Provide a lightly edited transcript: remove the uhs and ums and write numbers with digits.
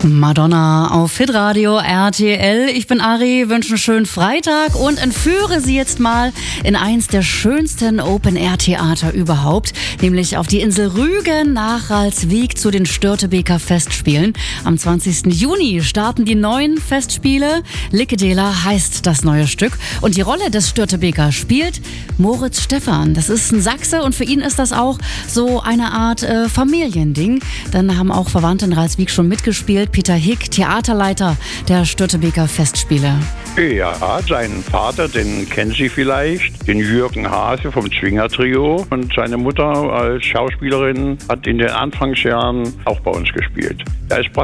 Madonna auf Hitradio RTL. Ich bin Ari, wünsche einen schönen Freitag und entführe Sie jetzt mal in eins der schönsten Open-Air-Theater überhaupt, nämlich auf die Insel Rügen nach Ralswiek zu den Störtebeker Festspielen. Am 20. Juni starten die neuen Festspiele. Lickedela heißt das neue Stück und die Rolle des Störtebeker spielt Moritz Stephan. Das ist ein Sachse und für ihn ist das auch so eine Art Familiending. Dann haben auch Verwandte in Ralswiek schon mitgespielt. Peter Hick, Theaterleiter der Störtebeker Festspiele. Ja, seinen Vater, den kennen Sie vielleicht, den Jürgen Hase vom Zwinger-Trio. Und seine Mutter als Schauspielerin hat in den Anfangsjahren auch bei uns gespielt. Er ist